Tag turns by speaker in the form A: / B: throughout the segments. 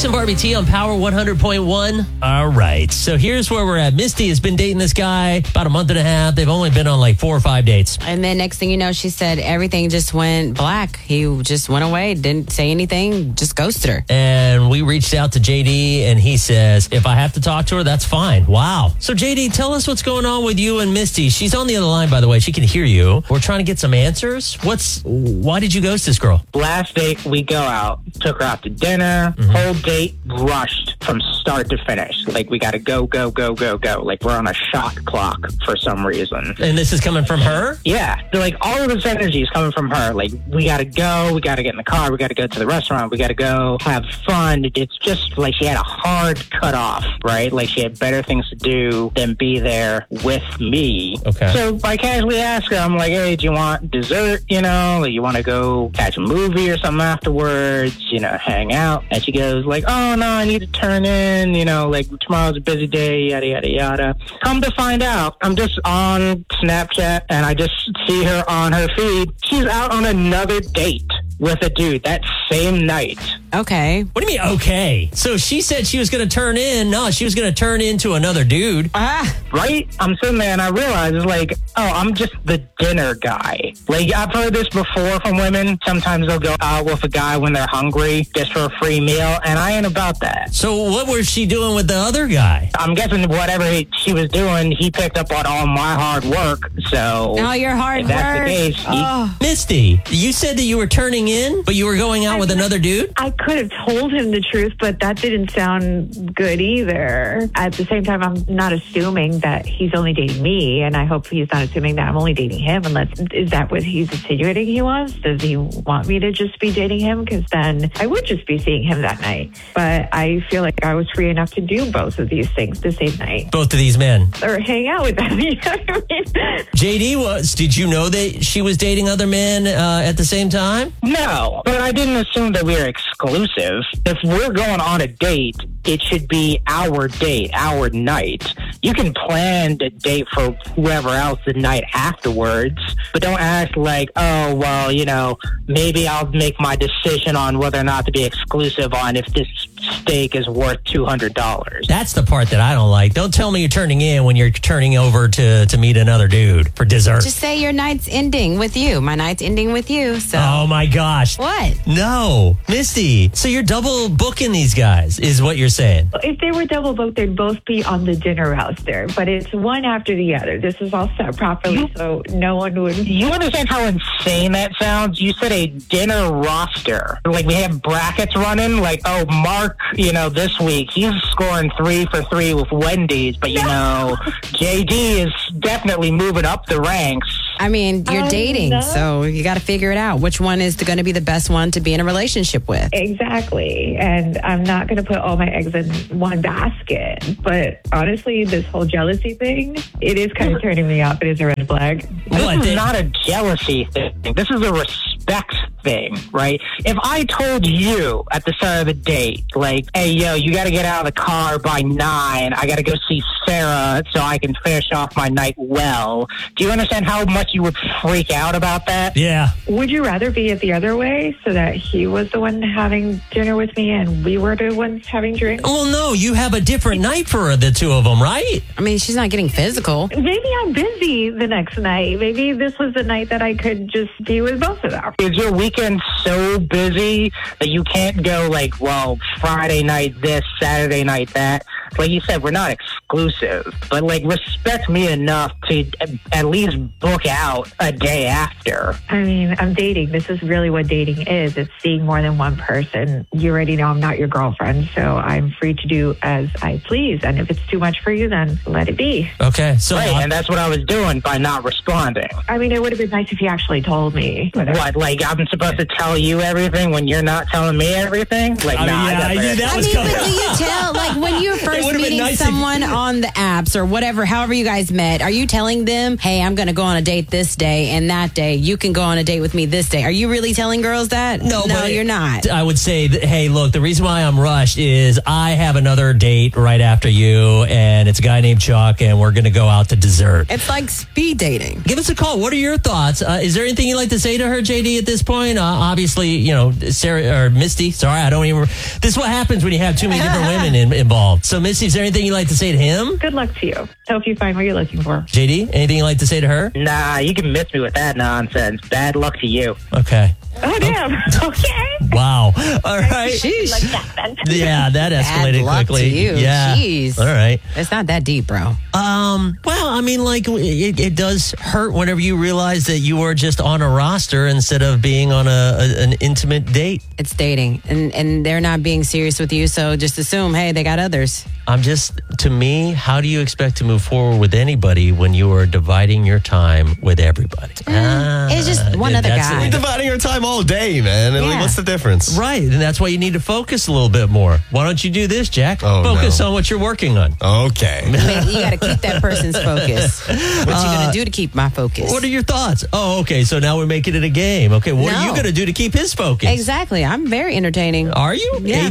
A: Brooks and Barbie T on Power 100.1. All right, so here's where we're at. Misty has been dating this guy about a month and a half. They've only been on like 4 or 5 dates.
B: And then next thing you know, she said everything just went black. He just went away, didn't say anything, just ghosted her.
A: And we reached out to JD, and he says, if I have to talk to her, that's fine. Wow. So JD, tell us what's going on with you and Misty. She's on the other line, by the way. She can hear you. We're trying to get some answers. Why did you ghost this girl?
C: Last date, we go out, took her out to dinner, whole date rushed from start to finish. Like, we got to go. Like, we're on a shot clock for some reason.
A: And this is coming from her?
C: Yeah. So, like, all of this energy is coming from her. Like, we got to go. We got to get in the car. We got to go to the restaurant. We got to go have fun. It's just like she had a hard cutoff, right? Like, she had better things to do than be there with me.
A: Okay.
C: So I casually ask her, I'm like, hey, do you want dessert? You know, like, you want to go catch a movie or something afterwards, you know, hang out? And she goes like, oh, no, I need to turn in, you know, like, tomorrow's a busy day, yada, yada, yada. Come to find out, I'm just on Snapchat and I just see her on her feed. She's out on another date with a dude that same night.
B: Okay.
A: What do you mean, okay? So she said she was going to turn in. No, she was going to turn into another dude.
C: Right? I'm sitting there and I realize, like, oh, I'm just the dinner guy. Like, I've heard this before from women. Sometimes they'll go out with a guy when they're hungry just for a free meal, and I ain't about that.
A: So what was she doing with the other guy?
C: I'm guessing whatever she was doing, he picked up on all my hard work, so...
B: Oh, your hard
C: if
B: work.
C: that's the case,
A: Misty, you said that you were turning in, but you were going out with another dude?
D: I could have told him the truth, but that didn't sound good either. At the same time, I'm not assuming that he's only dating me, and I hope he's not assuming that I'm only dating him. Is that what he's insinuating he wants? Does he want me to just be dating him? Because then I would just be seeing him that night. But I feel like I was free enough to do both of these things the same night.
A: Both of these men?
D: Or hang out with them, you know what I mean?
A: JD, did you know that she was dating other men at the same time?
C: no. But I didn't assume that we were exclusive. If we're going on a date, it should be our date, our night. You can plan the date for whoever else the night afterwards, but don't act like, oh, well, you know, maybe I'll make my decision on whether or not to be exclusive on if this steak is worth $200.
A: That's the part that I don't like. Don't tell me you're turning in when you're turning over to meet another dude for dessert.
B: Just say your night's ending with you. My night's ending with you. So.
A: Oh, my gosh.
B: What?
A: No. Misty, so you're double booking these guys is what you're saying.
D: If they were double booked, they'd both be on the dinner roster, but it's one after the other. This is all set properly, so no one would...
C: You understand how insane that sounds? You said a dinner roster. Like, we have brackets running, like, oh, Mark, you know, this week, he's scoring 3 for 3 with Wendy's, but, you know, JD is definitely moving up the ranks.
B: I mean, you're dating, so you got to figure it out. Which one is going to be the best one to be in a relationship with?
D: Exactly. And I'm not going to put all my eggs in one basket. But honestly, this whole jealousy thing, it is kind of turning me off. It is a red flag.
C: This is not a jealousy thing. This is a respect thing, right? If I told you at the start of the date, like, hey, yo, you got to get out of the car by 9. I got to go see Sarah so I can finish off my night well. Do you understand how much you would freak out about that?
A: Yeah.
D: Would you rather be it the other way so that he was the one having dinner with me and we were the ones having drinks?
A: Well, no, you have a different night for the two of them, right?
B: I mean, she's not getting physical.
D: Maybe I'm busy the next night. Maybe this was the night that I could just be with both of them.
C: Is your weekend so busy that you can't go like, well, Friday night this, Saturday night that? Like you said, we're not exclusive, but like respect me enough to at least book out a day after.
D: I mean, I'm dating. This is really what dating is. It's seeing more than one person. You already know I'm not your girlfriend, so I'm free to do as I please. And if it's too much for you, then let it be.
A: Okay, so...
C: Right, and that's what I was doing by not responding.
D: I mean, it would have been nice if you actually told me.
C: What, like I'm supposed to tell you everything when you're not telling me everything? Like,
A: I mean,
C: nah,
A: yeah, I knew that was
B: But
A: coming.
B: do you tell, like, Like when you're first
A: would've been
B: meeting
A: nice if-
B: someone on the apps or whatever, however you guys met, are you telling them, hey, I'm going to go on a date this day and that day you can go on a date with me this day? Are you really telling girls that?
A: No, but
B: you're not.
A: I would say, that, hey, look, the reason why I'm rushed is I have another date right after you, and it's a guy named Chuck, and we're going to go out to dessert.
B: It's like speed dating.
A: Give us a call. What are your thoughts? Is there anything you'd like to say to her, JD, at this point? Obviously, Sarah or Misty. Sorry, I don't even. This is what happens when you have too many different women involved. So, Misty, is there anything you'd like to say to him?
D: Good luck to you. Hope you find what you're looking for.
A: JD, anything you'd like to say to her?
C: Nah, you can miss me with that nonsense. Bad luck to you.
A: Okay.
D: Oh, damn. Okay.
A: Wow. All right.
B: Sheesh.
D: Like that, then.
A: Yeah, that escalated
B: Bad luck
A: quickly.
B: to you.
A: Yeah.
B: Jeez.
A: All right.
B: It's not that deep, bro.
A: Well, I mean, like it does hurt whenever you realize that you are just on a roster instead of being on an intimate date.
B: It's dating, and they're not being serious with you, so just assume, hey, they got others.
A: To me, how do you expect to move forward with anybody when you are dividing your time with everybody?
B: It's just one other
A: that's
B: guy.
E: We're dividing our time all day, man. And
B: Yeah.
E: what's the difference?
A: Right, and that's why you need to focus a little bit more. Why don't you do this, Jack?
E: Oh,
A: Focus
E: no.
A: on what you're working on.
E: Okay.
B: I mean, you got to keep that person's focus. What you going to do to keep my focus?
A: What are your thoughts? Oh, okay, so now we're making it a game. Okay, what are you
B: No.
A: going to do to keep his focus?
B: Exactly. I'm very entertaining.
A: Are you?
B: Yeah.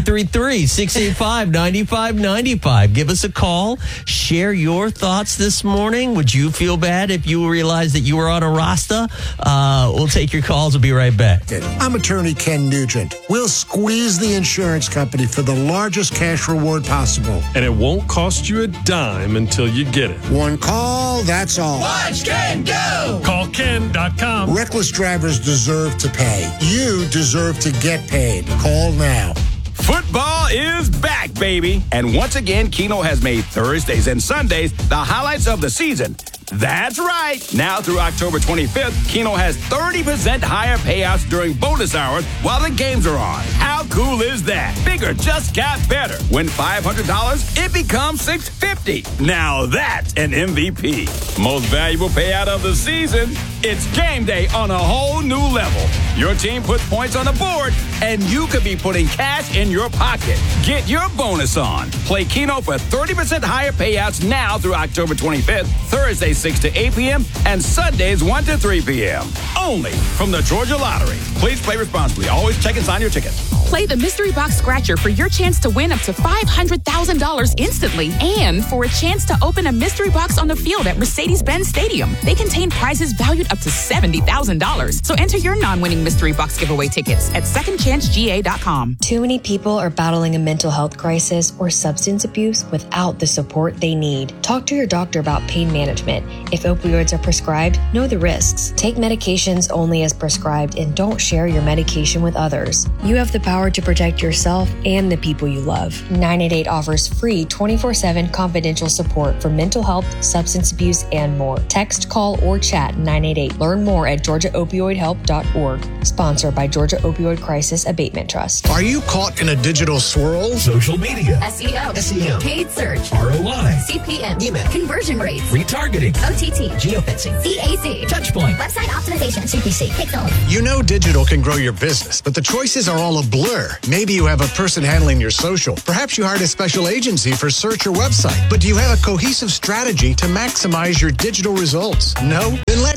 A: 833-685-9595. Give us a call. Share your thoughts this morning. Would you feel bad if you realized that you were on a Rasta? We'll take your calls. We'll be right back.
F: I'm attorney Ken Nugent. We'll squeeze the insurance company for the largest cash reward possible.
G: And it won't cost you a dime until you get it.
F: One call, that's all.
G: Watch Ken go! Call Ken.com.
F: Reckless drivers deserve to pay. You deserve to get paid. Call now.
H: Football is back, baby. And once again, Keno has made Thursdays and Sundays the highlights of the season. That's right. Now through October 25th, Keno has 30% higher payouts during bonus hours while the games are on. How cool is that? Bigger just got better. Win $500, it becomes $650. Now that's an MVP. Most valuable payout of the season. It's game day on a whole new level. Your team puts points on the board, and you could be putting cash in your pocket. Get your bonus on. Play Keno for 30% higher payouts now through October 25th, Thursdays 6 to 8 p.m., and Sundays 1 to 3 p.m. Only from the Georgia Lottery. Please play responsibly. Always check and sign your ticket.
I: Play the Mystery Box Scratcher for your chance to win up to $500,000 instantly and for a chance to open a mystery box on the field at Mercedes-Benz Stadium. They contain prizes valued up to $70,000. So enter your non-winning Mystery Box giveaway tickets at secondchancega.com.
J: Too many people are battling a mental health crisis or substance abuse without the support they need. Talk to your doctor about pain management. If opioids are prescribed, know the risks. Take medications only as prescribed and don't share your medication with others. You have the power to protect yourself and the people you love. 988 offers free 24/7 confidential support for mental health, substance abuse, and more. Text, call, or chat 988. Learn more at georgiaopioidhelp.org. Sponsored by Georgia Opioid Crisis Abatement Trust.
F: Are you caught in a digital swirl?
K: Social media,
L: SEO,
K: SEM,
L: paid search,
K: ROI,
L: CPM,
K: email,
L: conversion rates,
K: retargeting,
L: OTT,
K: geofencing,
L: CAC,
K: touchpoint,
L: website optimization, CPC, pixel.
F: You know digital can grow your business, but the choices are all a blur. Maybe you have a person handling your social. Perhaps you hired a special agency for search or website. But do you have a cohesive strategy to maximize your digital results? No? Then let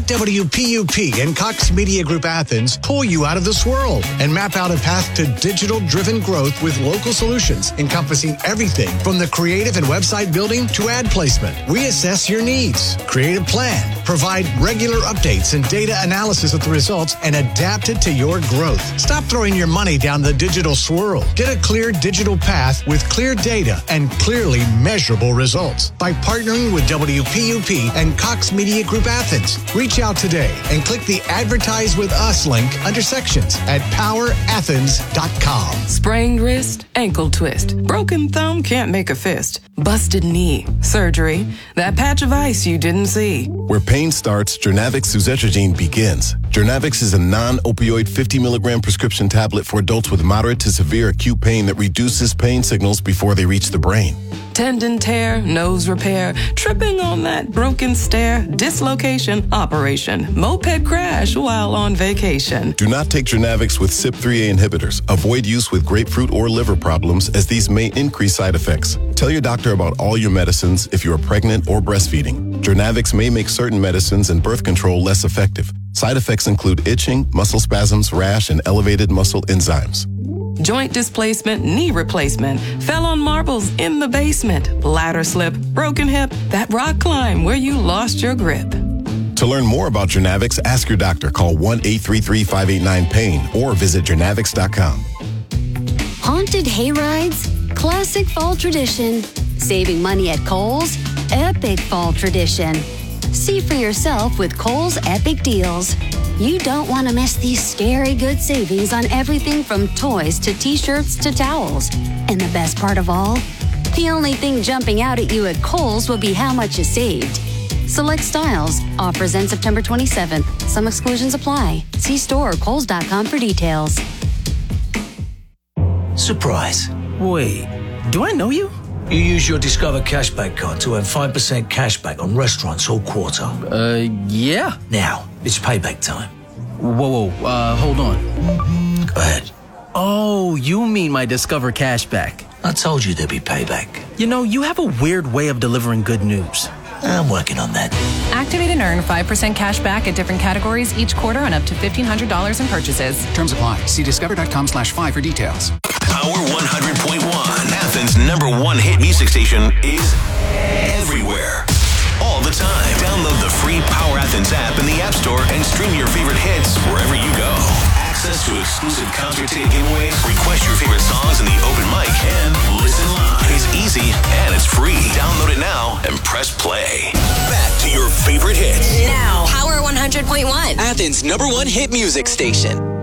F: WPUP and Cox Media Group Athens pull you out of the swirl and map out a path to digital-driven growth with local solutions encompassing everything from the creative and website building to ad placement. Reassess your needs, create a plan, provide regular updates and data analysis of the results, and adapt it to your growth. Stop throwing your money down the digital swirl. Get a clear digital path with clear data and clearly measurable results by partnering with WPUP and Cox Media Group Athens. Reach out today and click the Advertise with Us link under sections at powerathens.com.
M: Sprained wrist, ankle twist, broken thumb, can't make a fist, busted knee, surgery, that patch of ice you didn't see.
E: Where pain starts, Jernavix suzetrigine begins. Jernavix is a non-opioid 50 milligram prescription tablet for adults with moderate to severe acute pain that reduces pain signals before they reach the brain.
M: Tendon tear, nose repair, tripping on that broken stair, dislocation, operation, moped crash while on vacation.
E: Do not take Jernavix with CYP3A inhibitors. Avoid use with grapefruit or liver problems as these may increase side effects. Tell your doctor about all your medicines if you are pregnant or breastfeeding. Jernavix may make certain medicines and birth control less effective. Side effects include itching, muscle spasms, rash, and elevated muscle enzymes.
M: Joint displacement, knee replacement, fell on marbles in the basement, ladder slip, broken hip, that rock climb where you lost your grip.
E: To learn more about Jernavix, ask your doctor. Call 1-833-589-PAIN or visit jernavix.com.
K: Haunted hay rides, classic fall tradition. Saving money at Kohl's, epic fall tradition. See for yourself with Kohl's Epic Deals. You don't want to miss these scary good savings on everything from toys to t-shirts to towels. And the best part of all, the only thing jumping out at you at Kohl's will be how much you saved. Select styles. Offers end September 27th. Some exclusions apply. See store or kohls.com for details.
N: Surprise. Wait, do I know you? You use your Discover Cashback card to earn 5% cashback on restaurants all quarter.
O: Yeah.
N: Now, it's payback time.
O: Whoa, hold on.
N: Go ahead.
O: Oh, you mean my Discover Cashback.
N: I told you there'd be payback.
O: You know, you have a weird way of delivering good news.
N: I'm working on that.
P: Activate and earn 5% cash back at different categories each quarter on up to $1,500 in purchases.
Q: Terms apply. See discover.com/5 for details.
R: Power 100.1, Athens' #1 hit music station, is everywhere, all the time. Download the free Power Athens app in the App Store and stream your favorite hits wherever you go. Access to exclusive concert ticket giveaways, request your favorite songs in the open mic, and listen live. It's easy and it's free. Download it now and press play. Back to your favorite hits.
S: Now, Power 100.1, Athens' #1 hit music station.